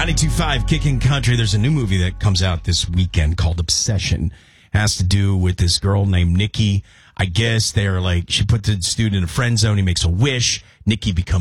92.5 Kicking Country. There's a new movie that comes out this weekend called Obsession. Has to do with this girl named Nikki. I guess they're like, she put the student in a friend zone. He makes a wish. Nikki becomes